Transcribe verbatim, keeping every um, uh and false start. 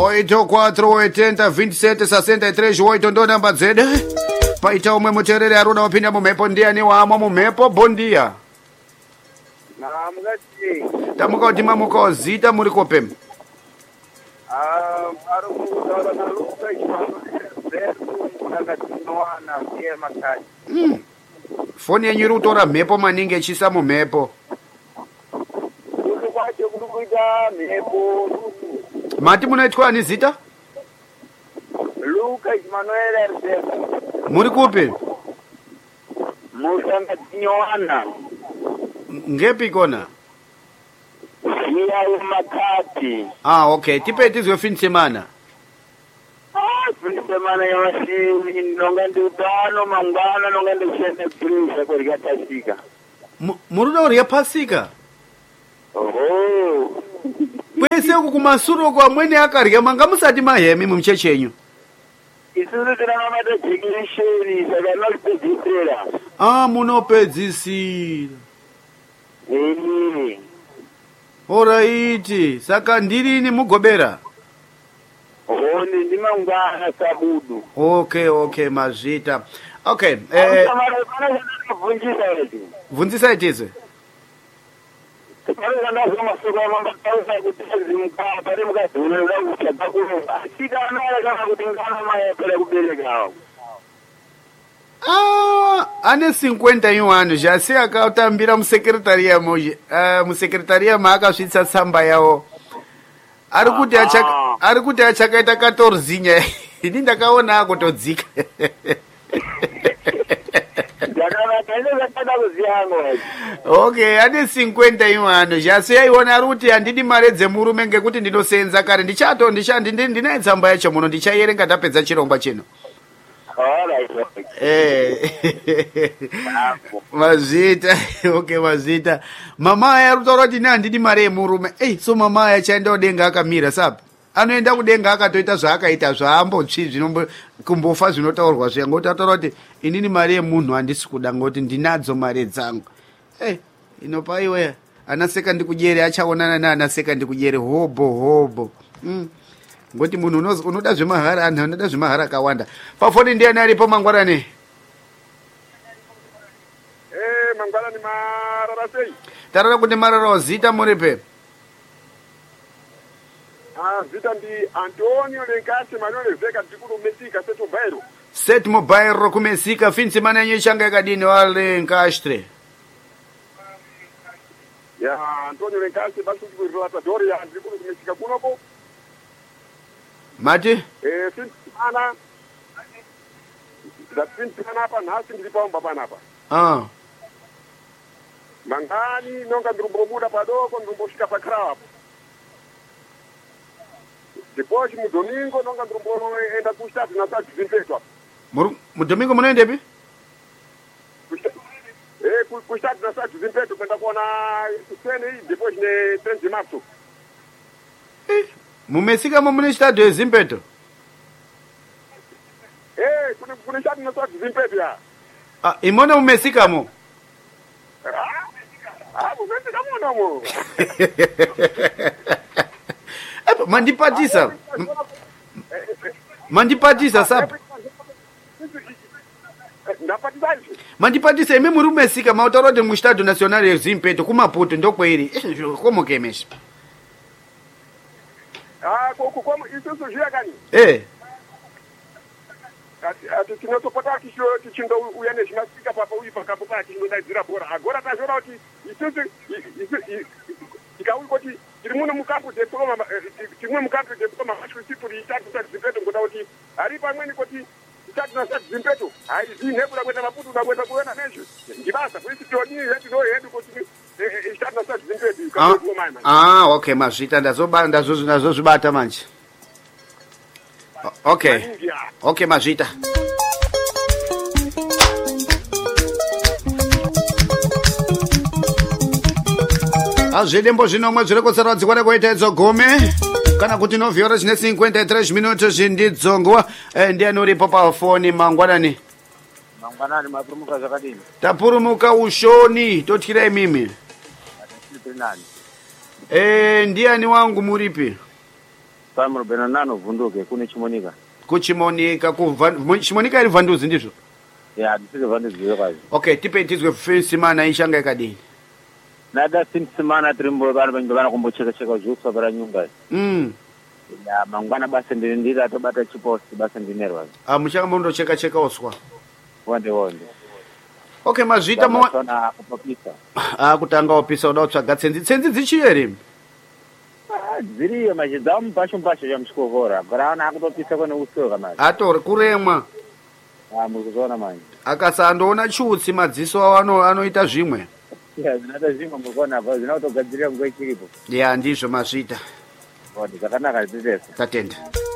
oito quatro oitenta vinte e sete sessenta e três oito ndo namba zedu. Paita umwe muterere aruna wapinda mumepo ndiani wamwa mumepo. Bom dia. Na mugati. Tamuka utima mukozita muri kopem. Ah, aro mudala na luta ishano zetu nakatinoana ndiye makati. Mm. Foni yenyu iri kutora mhepo maningi echisa mumhepo. Kuti kwacho kuti kuita mhepo. Mati munoitwa ani zita? Lucas Manuel Arzega. Muri kupi? Musangatinoana. Ngepi kona? Iya makati. Ah, okay. Tipe tizwe fin semana. Ah, fin semana yawasi nonga ndutano mangana nonga ndishene prisa kwa tasika. Muruda uri pasika? Oh. Kwese uku kumasuro kwa mwene akarya manga musati mahemi mumchechenyu. Isuzu tinamamata jigirisheni saka nolipedzisira. Ah, munopedzisira. Eh. Alright. Saka ndirini mugobera? Oh, ndi mangana sabudu. Okay, okay, mazvita. Okay, eh vunjisa eti. Vunjisa etize. Pale kana zoma soka mamba kausa kuti mukapa pale mukadhulula kuchaka kuno. Asika anala kana kuti ngana maya pale kubereka. Ah, ane cinquenta e um anos já se akatambira mu secretaria moje. Ah, mu secretaria maka switsa tsamba yawo. Ari kuti achaka ari kuti achakaita quatorze nya. Ini ndakaona kutodzika. Okay, ane cinquenta e um anos já se aiona ari kuti handidi mare dzemurume ngekuti ndinosenza kare ndichato ndichandi ndine tsamba yacho muno ndichaierenga tapedza chirongwa chino. Eh. Mazita, okay mazita. Mama ya rutoro dina handidi mare murume. Eh, so mama ya chaenda kudenga akamira sapa. Anoenda kudenga akatoita zvaakaita zvaambo tsi zvinombo kumbofa zvinotaurwa zviya ngoti atora kuti inini mare yemunhu handisi kuda ngoti ndinadzo mare dzangu. Eh, inopa iwe ana seka ndikujere achaonana naana seka ndikujere hobo hobo. Mm. Ngoti munhu unoda zvemahara anhu anoda zvemahara akawanda. Pafoni ndiani aripo mangwarani? Eh, mangwarani marara sei? Tarara kuti marara zita muripe. Ah, zita ndi Antonio Lencastre Manuel Vega tikuru Mesika Seto Bairo. Set Mobile kumesika fin semana yenye changa yakadini wa Lencastre. Ya, Antonio Lencastre basi kuirata dori ya tikuru kumesika kunoko. Mati? Eh, fin semana. Da fin semana hapa nasi ndilipaomba pana hapa. Ah. Mangani nonga ndrumbo muda padoko ndrumbo shika pakrawa hapo. Depois mu domingo nonga ndrumbo enda kustati na tatu zimpeto hapo. Mu mu domingo munaende pi? Eh, kustati na tatu zimpeto kwenda kuona tusene hii depois ne treze março. Eh, mumesika mo mune stade zimpeto. Eh, kuna kuna stati na tatu zimpeto ya. Ah, imona mumesika mo. Ah, mumesika mo namo. Eh, mandipatisa. Mandipatisa sapa. Ndapatisaje? Mandipatisa ime muri umesika mautarode mu stade national yezimpeto kumaputo ndokweiri. Eh, como que mexe? Ah, koko como isso surgia gani? Eh. Ati ati tinotopata kisho tichinga uyane zvinasika papa uipa kapo kati ndozira bora. Agora tazora kuti isso ikauyi kuti tiri muno mukampu dzekoma timwe mukampu dzekoma machusipuri itatu tatu zimpeto ngoda kuti ari pamweni kuti itatu na tatu zimpeto hai zinebura kwenda maputu na kwenda kuona nezvo ndibasa kuti toni yetu no yedu kuti itatu na tatu zimpeto Ah, ah, okay mazvita ndazoba ndazozi ndazozvibata manje. Okay. Okay mazvita. Azvidembo zvinomwe zviri kusara dzikwada kuita idzo gome kana kuti novhiyora zvine cinquenta e três minutos zvindidzongwa. Ndiani uripo pafoni mangwanani? Mangwanani mapurumuka zvakadini? Tapurumuka ushoni totyira imimi. Nani? Eh, ndiani wangu muripi? pamro benanano vunduke kune Chimonika. Kuchimonika ku Chimonika iri Vanduzi ndizvo. Ya ndisike Vanduzi yokazi. Okay, tipe tizwe fence mana ishanga yakadini. Nada simsimana trimbo bana bana kumbocheka cheka zvusa bara nyumba. Mm. Ya mangwana basa ndindira tobata chiposti basa ndinerwa. Ah muchanga mundo cheka cheka oswa. Wonde wonde. Okay, mazvita mo sona kupapisa. Ah kutanga opisa uda kutsvaga tsenzi tsenzi dzichiyeri. Ah dziriyo machidamu pasho pasho ya mshikovora. Garana akutopisa kone usoka manje. Atori kuremwa. Ah muzona manje. Akasandoona chutsi madziso ano anoita zvimwe. Ya zinata zvimwe mukona bva zvinotogadzirira ngwe chiripo. Ya ndizvo mazvita. Wonde zvakanaka zvitese. Tatenda.